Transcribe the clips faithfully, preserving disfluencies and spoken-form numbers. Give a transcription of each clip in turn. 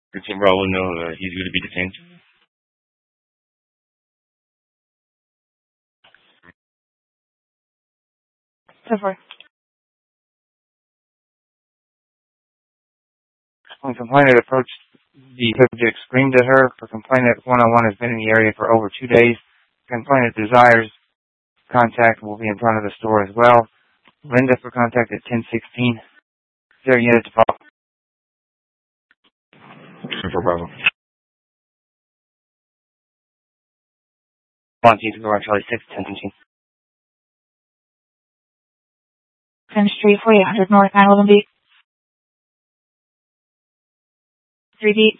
The Team Bravo will know uh, he's going to be detained. So far. When complainant approached, the subject screamed at her. For complainant, one-on-one has been in the area for over two days. Complainant desires contact will be in front of the store as well. Linda for contact at ten sixteen. Zero unit to follow. For Bravo. One team to go on Charlie six, ten seventeen. ten Street, forty-eight hundred North, nine eleven B. three B.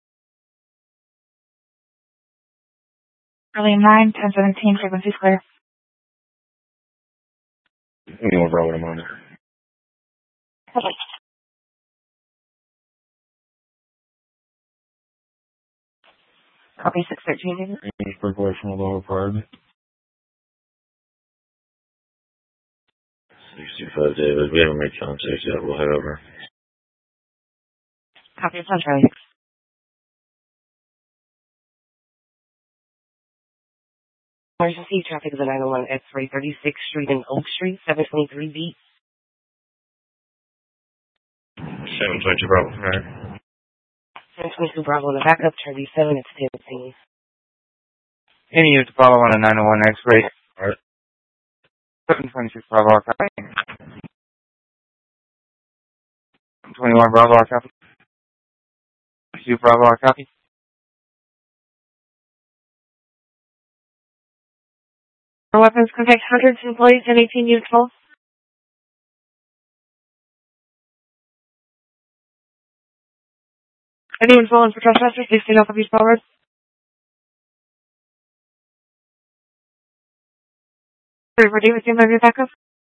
Early nine, ten seventeen, frequency clear. Anyone Bravo to monitor. Okay. Copy six thirteen. Preparation of lower priority. sixty-five David, we haven't made contact yet. We'll head over. Copy, it's on Charlie six. Emergency traffic is a nine oh one X-ray, thirty-sixth Street and Oak Street, seven twenty-three B. seven twenty-two Bravo. Alright. seven twenty-two Bravo in the backup, Charlie seven, it's ten fifteen. Any unit to follow on a nine oh one X-ray. Alright. seven twenty-six Bravo, copy. twenty-one Bravo, copy. two Bravo, copy. Weapons, contact hundreds, employees, and eighteen units full. Anyone fallen for trespassers, please stay off of East Bell Road. Three for David, stand by your backup.